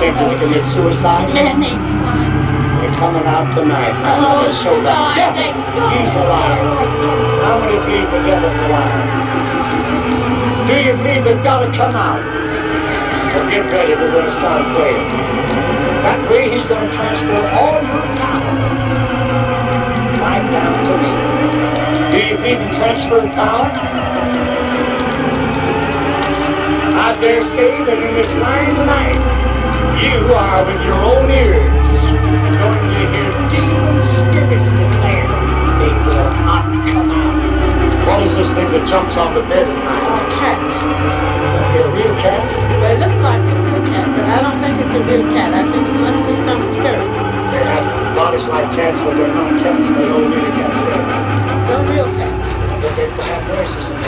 attempted to commit suicide? Many times. They're coming out tonight. Now, Oh, let's show them. God, Yes, thank he's God. alive. How many believe the devil's alive? Do you believe they've got to come out? Well, get ready. We're going to start praying. That way, he's going to transfer all your power right down to me. Do you believe in transferred power? I dare say that in this line tonight, you are with your own ears going to hear demon spirits declare they will not come out. What is this thing that jumps on the bed at night? A cat. A real cat? Well, it looks like a real cat, but I don't think it's a real cat. I think it must be some spirit. They have bodies like cats, but they're not cats. They're no real cats. No real cat. But they have voices in